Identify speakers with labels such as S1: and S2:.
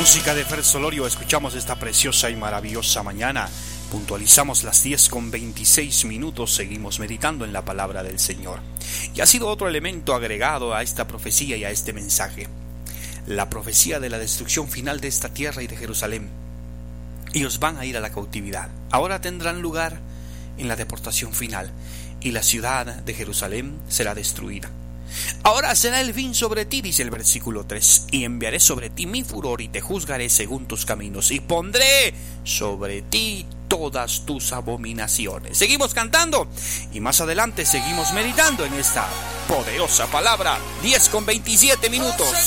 S1: música de Fer Solorio escuchamos esta preciosa y maravillosa mañana. Puntualizamos las 10:26, seguimos meditando en la palabra del Señor. Y ha sido otro elemento agregado a esta profecía y a este mensaje. La profecía de la destrucción final de esta tierra y de Jerusalén. Ellos van a ir a la cautividad. Ahora tendrán lugar en la deportación final y la ciudad de Jerusalén será destruida. Ahora será el fin sobre ti, dice el versículo 3, y enviaré sobre ti mi furor y te juzgaré según tus caminos y pondré sobre ti todas tus abominaciones. Seguimos cantando y más adelante seguimos meditando en esta poderosa palabra. 10:27.